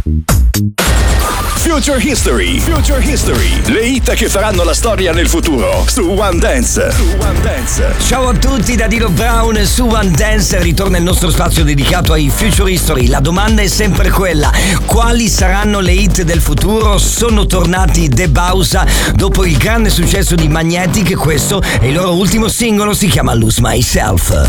Future History. Future History. Le hit che faranno la storia nel futuro su One Dance. Ciao a tutti da Dino Brown. Su One Dance ritorna il nostro spazio dedicato ai Future History. La domanda è sempre quella: quali saranno le hit del futuro? Sono tornati The Bausa dopo il grande successo di Magnetic. Questo è il loro ultimo singolo, si chiama Lose Myself.